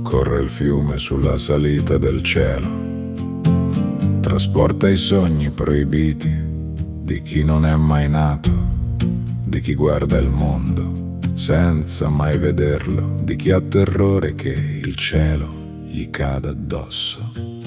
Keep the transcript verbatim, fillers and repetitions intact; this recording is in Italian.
corre il fiume sulla salita del cielo, trasporta i sogni proibiti di chi non è mai nato, di chi guarda il mondo senza mai vederlo, di chi ha terrore che il cielo gli cada addosso.